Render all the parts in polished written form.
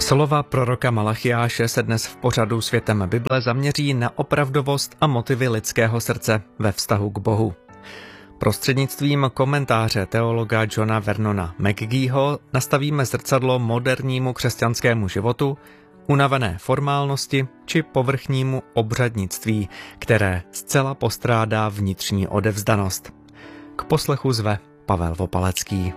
Slova proroka Malachiáše se dnes v pořadu Světem Bible zaměří na opravdovost a motivy lidského srdce ve vztahu k Bohu. Prostřednictvím komentáře teologa Johna Vernona McGeeho nastavíme zrcadlo modernímu křesťanskému životu, unavené formálnosti či povrchnímu obřadnictví, které zcela postrádá vnitřní odevzdanost. K poslechu zve Pavel Vopalecký.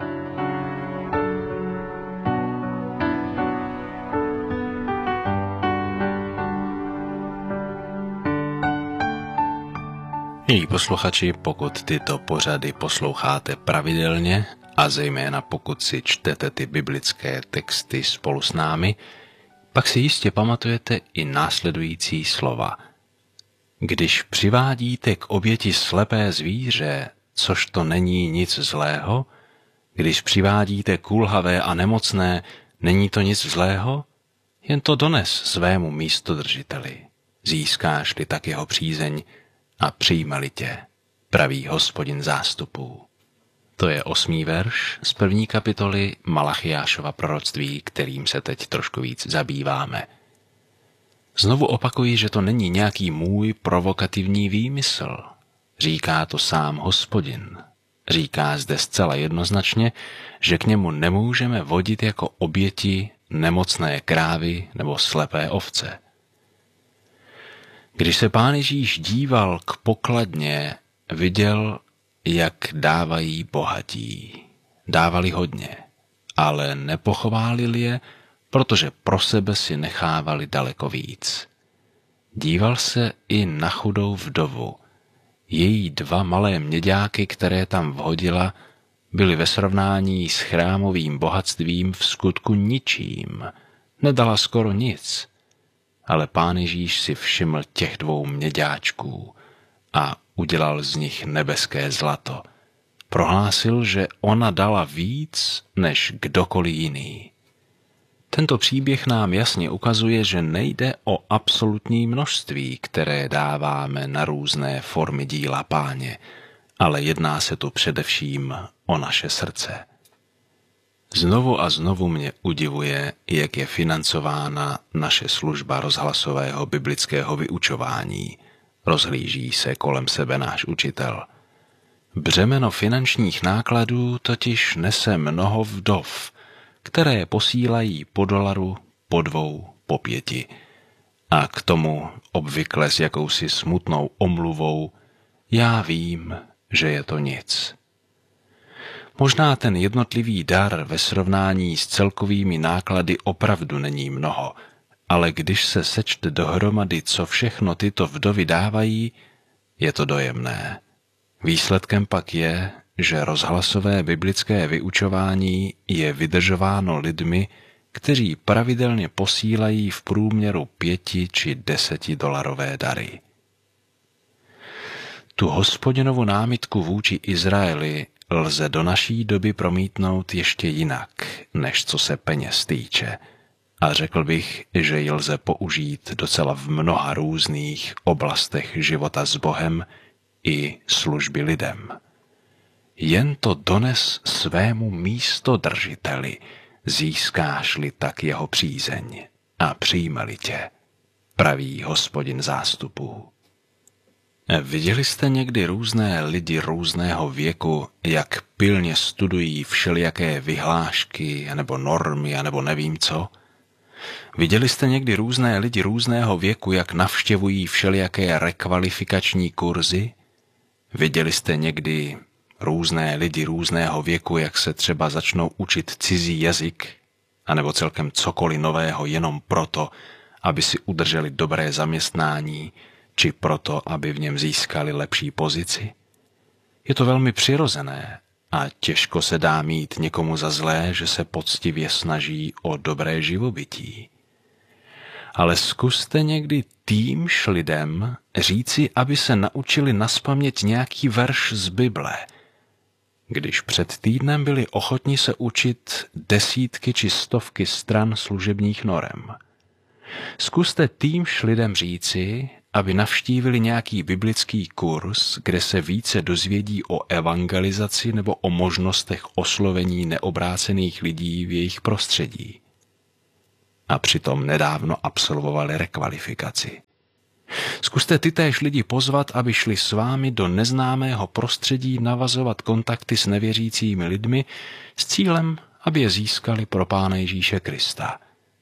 Milí posluchači, pokud tyto pořady posloucháte pravidelně a zejména pokud si čtete ty biblické texty spolu s námi, pak si jistě pamatujete i následující slova. Když přivádíte k oběti slepé zvíře, což to není nic zlého, když přivádíte kulhavé a nemocné, není to nic zlého, jen to dones svému místodržiteli. Získáš-li tak jeho přízeň a přijme-li tě, praví Hospodin zástupů. To je 8. verš z 1. kapitoly Malachiášova proroctví, kterým se teď trošku víc zabýváme. Znovu opakuji, že to není nějaký můj provokativní výmysl. Říká to sám Hospodin. Říká zde zcela jednoznačně, že k němu nemůžeme vodit jako oběti nemocné krávy nebo slepé ovce. Když se Pán Ježíš díval k pokladně, viděl, jak dávají bohatí. Dávali hodně, ale nepochválili je, protože pro sebe si nechávali daleko víc. Díval se i na chudou vdovu. Její 2 malé měďáky, které tam vhodila, byly ve srovnání s chrámovým bohatstvím v skutku ničím. Nedala skoro nic. Ale Pán Ježíš si všiml těch 2 měďáčků a udělal z nich nebeské zlato. Prohlásil, že ona dala víc než kdokoliv jiný. Tento příběh nám jasně ukazuje, že nejde o absolutní množství, které dáváme na různé formy díla Páně, ale jedná se tu především o naše srdce. Znovu a znovu mě udivuje, jak je financována naše služba rozhlasového biblického vyučování. Rozhlíží se kolem sebe náš učitel. Břemeno finančních nákladů totiž nese mnoho vdov, které posílají po $1, po 2, po 5. A k tomu obvykle s jakousi smutnou omluvou: já vím, že je to nic. Možná ten jednotlivý dar ve srovnání s celkovými náklady opravdu není mnoho, ale když se sečte dohromady, co všechno tyto vdovy dávají, je to dojemné. Výsledkem pak je, že rozhlasové biblické vyučování je vydržováno lidmi, kteří pravidelně posílají v průměru 5 či 10 dolarové dary. Tu Hospodinovu námitku vůči Izraeli lze do naší doby promítnout ještě jinak, než co se peněz týče. A řekl bych, že ji lze použít docela v mnoha různých oblastech života s Bohem i služby lidem. Jen to dones svému místodržiteli, získáš-li tak jeho přízeň a přijme-li tě, praví Hospodin zástupů. Viděli jste někdy různé lidi různého věku, jak pilně studují všelijaké vyhlášky, nebo normy, nebo nevím co? Viděli jste někdy různé lidi různého věku, jak navštěvují všelijaké rekvalifikační kurzy? Viděli jste někdy různé lidi různého věku, jak se třeba začnou učit cizí jazyk, anebo celkem cokoliv nového jenom proto, aby si udrželi dobré zaměstnání, či proto, aby v něm získali lepší pozici? Je to velmi přirozené a těžko se dá mít někomu za zlé, že se poctivě snaží o dobré živobytí. Ale zkuste někdy týmž lidem říci, aby se naučili nazpaměť nějaký verš z Bible, když před týdnem byli ochotni se učit 10 či 100 stran služebních norem. Zkuste týmž lidem říci, aby navštívili nějaký biblický kurz, kde se více dozvědí o evangelizaci nebo o možnostech oslovení neobrácených lidí v jejich prostředí. a přitom nedávno absolvovali rekvalifikaci. Zkuste tytéž lidi pozvat, aby šli s vámi do neznámého prostředí navazovat kontakty s nevěřícími lidmi s cílem, aby je získali pro Pána Ježíše Krista.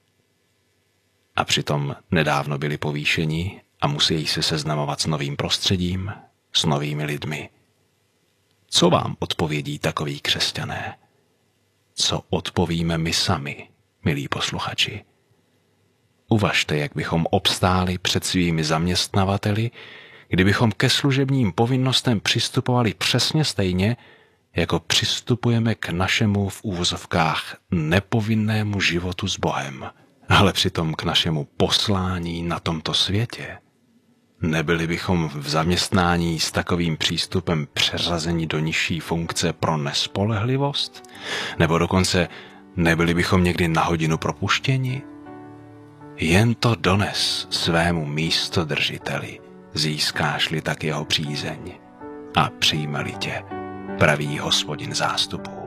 A přitom nedávno byli povýšeni a musí se seznamovat s novým prostředím, s novými lidmi. Co vám odpovědí takoví křesťané? Co odpovíme my sami, milí posluchači? Uvažte, jak bychom obstáli před svými zaměstnavateli, kdybychom ke služebním povinnostem přistupovali přesně stejně, jako přistupujeme k našemu v úvozovkách nepovinnému životu s Bohem, ale přitom k našemu poslání na tomto světě. Nebyli bychom v zaměstnání s takovým přístupem přeřazeni do nižší funkce pro nespolehlivost? Nebo dokonce nebyli bychom někdy na hodinu propuštěni? Jen to dones svému místodržiteli, získáš-li tak jeho přízeň a přijme-li tě, pravý Hospodin zástupů.